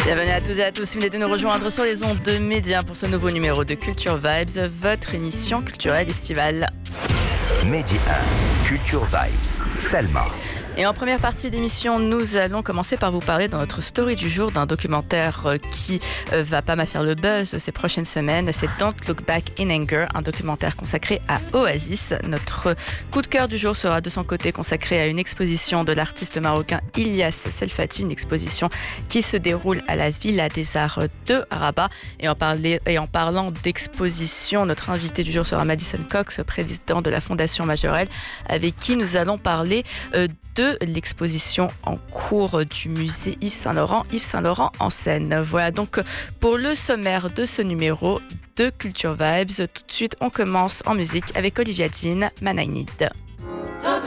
Bienvenue à toutes et à tous, si vous venez de nous rejoindre sur les ondes de Média pour ce nouveau numéro de Culture Vibes, votre émission culturelle estivale. Medi 1, Culture Vibes, Selma. Et en première partie d'émission, nous allons commencer par vous parler dans notre story du jour d'un documentaire qui va pas mal faire le buzz ces prochaines semaines. C'est Don't Look Back in Anger, un documentaire consacré à Oasis. Notre coup de cœur du jour sera de son côté consacré à une exposition de l'artiste marocain Ilyas Selfati, une exposition qui se déroule à la Villa des Arts de Rabat. Et en parlant d'exposition, notre invité du jour sera Madison Cox, président de la Fondation Majorelle, avec qui nous allons parler de l'exposition en cours du musée Yves Saint-Laurent en Seine. Voilà donc pour le sommaire de ce numéro de Culture Vibes. Tout de suite, on commence en musique avec Olivia Dean, Man I Need.